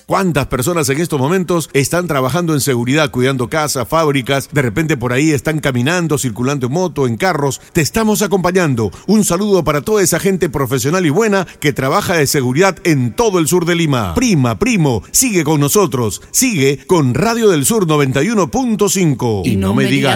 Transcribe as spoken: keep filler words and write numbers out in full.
¿Cuántas personas en estos momentos están trabajando en seguridad, cuidando casas, fábricas? De repente por ahí están caminando, circulando en moto, en carros. Te estamos acompañando. Un saludo para toda esa gente profesional y buena que trabaja de seguridad en todo el sur de Lima. Prima, primo, sigue con nosotros. Sigue con Radio del Sur noventa y uno punto cinco. Y no me digas